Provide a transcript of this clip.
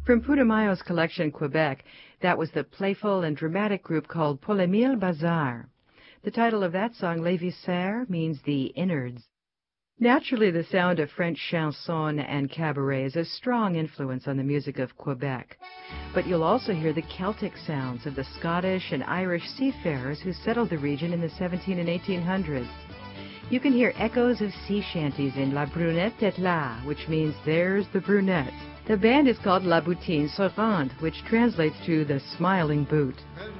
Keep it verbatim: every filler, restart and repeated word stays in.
From Putumayo's collection, Quebec, that was the playful and dramatic group called Paul-Émile Bazar. The title of that song, Les Viscères, means the innards. Naturally, the sound of French chanson and cabaret is a strong influence on the music of Quebec. But you'll also hear the Celtic sounds of the Scottish and Irish seafarers who settled the region in the seventeen and eighteen hundreds. You can hear echoes of sea shanties in La Brunette est là, which means there's the brunette. The band is called La Boutine Servante, which translates to the Smiling Boot.